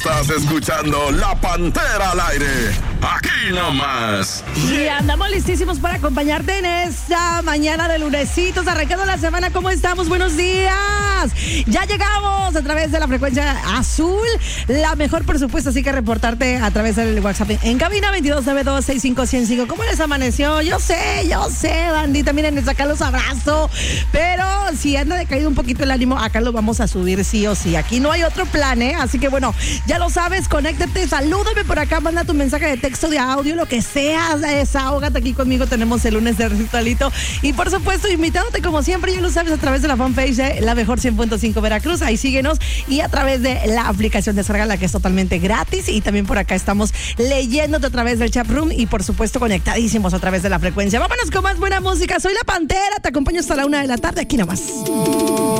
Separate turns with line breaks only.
Estás escuchando La Pantera al aire. Aquí nomás.
Y andamos listísimos para acompañarte en esta mañana de lunesitos, arrancando la semana. ¿Cómo estamos? Buenos días. Ya llegamos a través de la frecuencia azul, la mejor por supuesto, así que reportarte a través del WhatsApp en cabina 2292-65105. ¿Cómo les amaneció? Yo sé, bandita, miren, desde acá los abrazo, pero si anda decaído un poquito el ánimo, acá lo vamos a subir sí o sí. Aquí no hay otro plan, así que bueno, ya lo sabes, conéctate, salúdame por acá, manda tu mensaje de texto, de audio, lo que sea, desahógate aquí conmigo. Tenemos el lunes de Ritualito y por supuesto invitándote como siempre, ya lo sabes, a través de la fanpage de La Mejor 100.5 Veracruz, ahí síguenos, y a través de la aplicación de Descarga, la que es totalmente gratis, y también por acá estamos leyéndote a través del chat room y por supuesto conectadísimos a través de la frecuencia. Vámonos con más buena música. Soy La Pantera, te acompaño hasta la 1 de la tarde, aquí nomás.